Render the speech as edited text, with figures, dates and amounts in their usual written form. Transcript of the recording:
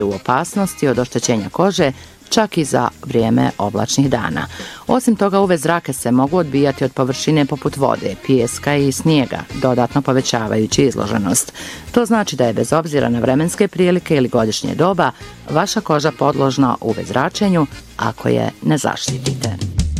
u opasnosti od oštećenja kože, čak i za vrijeme oblačnih dana. Osim toga, UV zrake se mogu odbijati od površine poput vode, pijeska i snijega, dodatno povećavajući izloženost. To znači da je bez obzira na vremenske prilike ili godišnje doba, vaša koža podložna UV zračenju ako je ne zaštitite.